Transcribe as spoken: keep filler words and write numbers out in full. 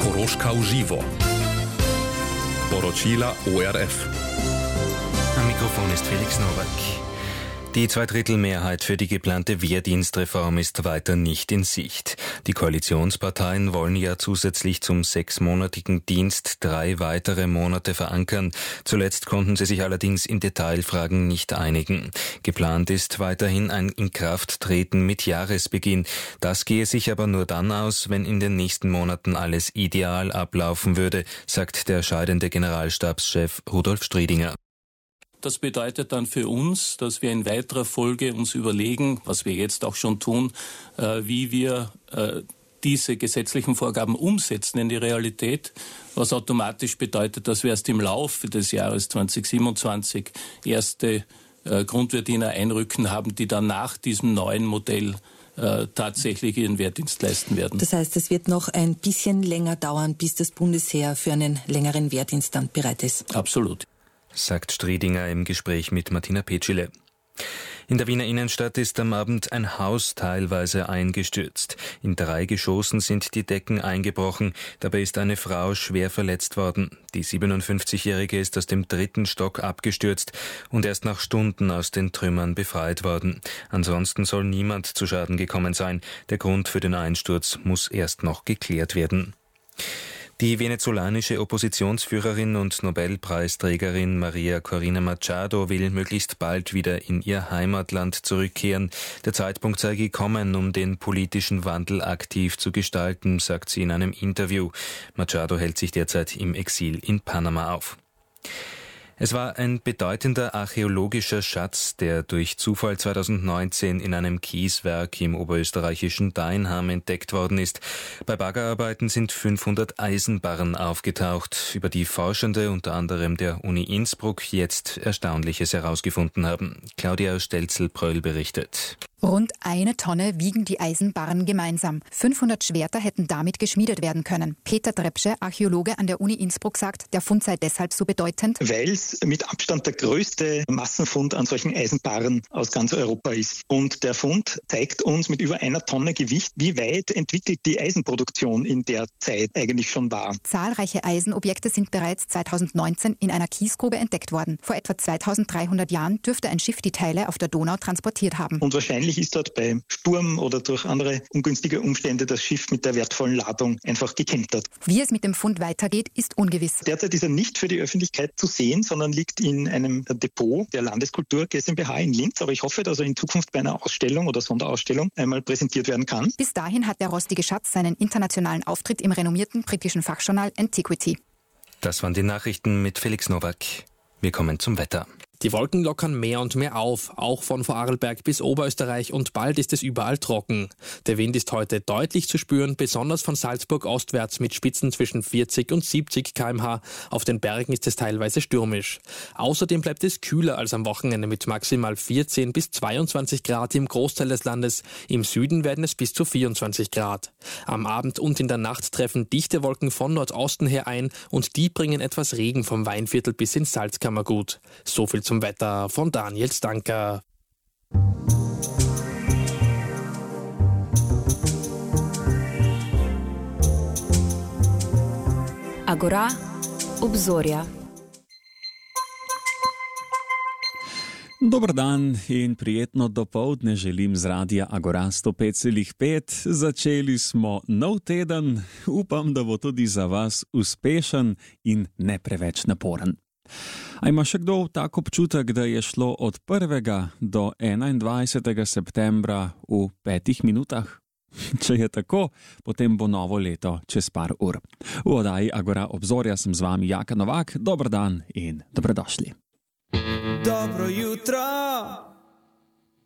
Koroška v živo. Poročila O R F. Am Mikrofon ist Felix Nowak. Die Zweidrittelmehrheit für die geplante Wehrdienstreform ist weiter nicht in Sicht. Die Koalitionsparteien wollen ja zusätzlich zum sechsmonatigen Dienst drei weitere Monate verankern. Zuletzt konnten sie sich allerdings in Detailfragen nicht einigen. Geplant ist weiterhin ein Inkrafttreten mit Jahresbeginn. Das gehe sich aber nur dann aus, wenn in den nächsten Monaten alles ideal ablaufen würde, sagt der scheidende Generalstabschef Rudolf Striedinger. Das bedeutet dann für uns, dass wir in weiterer Folge uns überlegen, was wir jetzt auch schon tun, äh, wie wir äh, diese gesetzlichen Vorgaben umsetzen in die Realität, was automatisch bedeutet, dass wir erst im Laufe des Jahres zwanzig siebenundzwanzig erste äh, Grundwehrdiener einrücken haben, die dann nach diesem neuen Modell äh, tatsächlich ihren Wehrdienst leisten werden. Das heißt, es wird noch ein bisschen länger dauern, bis das Bundesheer für einen längeren Wehrdienst dann bereit ist. Absolut. Sagt Striedinger im Gespräch mit Martina Petschile. In der Wiener Innenstadt ist am Abend ein Haus teilweise eingestürzt. In drei Geschossen sind die Decken eingebrochen. Dabei ist eine Frau schwer verletzt worden. Die siebenundfünfzigjährige ist aus dem dritten Stock abgestürzt und erst nach Stunden aus den Trümmern befreit worden. Ansonsten soll niemand zu Schaden gekommen sein. Der Grund für den Einsturz muss erst noch geklärt werden. Die venezolanische Oppositionsführerin und Nobelpreisträgerin Maria Corina Machado will möglichst bald wieder in ihr Heimatland zurückkehren. Der Zeitpunkt sei gekommen, um den politischen Wandel aktiv zu gestalten, sagt sie in einem Interview. Machado hält sich derzeit im Exil in Panama auf. Es war ein bedeutender archäologischer Schatz, der durch Zufall zweitausendneunzehn in einem Kieswerk im oberösterreichischen Deinham entdeckt worden ist. Bei Baggerarbeiten sind fünfhundert Eisenbarren aufgetaucht, über die Forschende unter anderem der Uni Innsbruck jetzt Erstaunliches herausgefunden haben. Claudia Stelzel-Pröll berichtet. Rund eine Tonne wiegen die Eisenbarren gemeinsam. fünfhundert Schwerter hätten damit geschmiedet werden können. Peter Drepsche, Archäologe an der Uni Innsbruck, sagt, der Fund sei deshalb so bedeutend, weil es mit Abstand der größte Massenfund an solchen Eisenbarren aus ganz Europa ist. Und der Fund zeigt uns mit über einer Tonne Gewicht, wie weit entwickelt die Eisenproduktion in der Zeit eigentlich schon war. Zahlreiche Eisenobjekte sind bereits zweitausendneunzehn in einer Kiesgrube entdeckt worden. Vor etwa zweitausenddreihundert Jahren dürfte ein Schiff die Teile auf der Donau transportiert haben. Und wahrscheinlich ist dort bei Sturm oder durch andere ungünstige Umstände das Schiff mit der wertvollen Ladung einfach gekentert. Wie es mit dem Fund weitergeht, ist ungewiss. Derzeit ist er nicht für die Öffentlichkeit zu sehen, sondern liegt in einem Depot der Landeskultur GmbH in Linz. Aber ich hoffe, dass er in Zukunft bei einer Ausstellung oder Sonderausstellung einmal präsentiert werden kann. Bis dahin hat der rostige Schatz seinen internationalen Auftritt im renommierten britischen Fachjournal Antiquity. Das waren die Nachrichten mit Felix Nowak. Wir kommen zum Wetter. Die Wolken lockern mehr und mehr auf, auch von Vorarlberg bis Oberösterreich, und bald ist es überall trocken. Der Wind ist heute deutlich zu spüren, besonders von Salzburg ostwärts mit Spitzen zwischen vierzig und siebzig Kilometer pro Stunde. Auf den Bergen ist es teilweise stürmisch. Außerdem bleibt es kühler als am Wochenende mit maximal vierzehn bis zweiundzwanzig Grad im Großteil des Landes. Im Süden werden es bis zu vierundzwanzig Grad. Am Abend und in der Nacht treffen dichte Wolken von Nordosten her ein und die bringen etwas Regen vom Weinviertel bis ins Salzkammergut. So viel zum Wetter von Daniel Stanker. Agora, obzorja. Dober dan in prijetno dopoldne želim z radia Agora sto pet celih pet. Začeli smo nov teden. Upam, da bo tudi za vas uspešen in ne preveč naporen. A ima še kdo tak občutek, da je šlo od prvega do enaindvajsetega septembra v petih minutah? Če je tako, potem bo novo leto čez par ur. V oddaji Agora obzorja sem z vami Jaka Novak. Dober dan in dobrodošli. Dobro jutro!